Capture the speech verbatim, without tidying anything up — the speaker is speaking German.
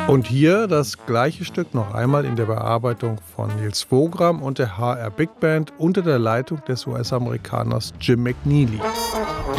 Und hier das gleiche Stück noch einmal in der Bearbeitung von Nils Wogram und der H R Big Band unter der Leitung des U S-Amerikaners Jim McNeely.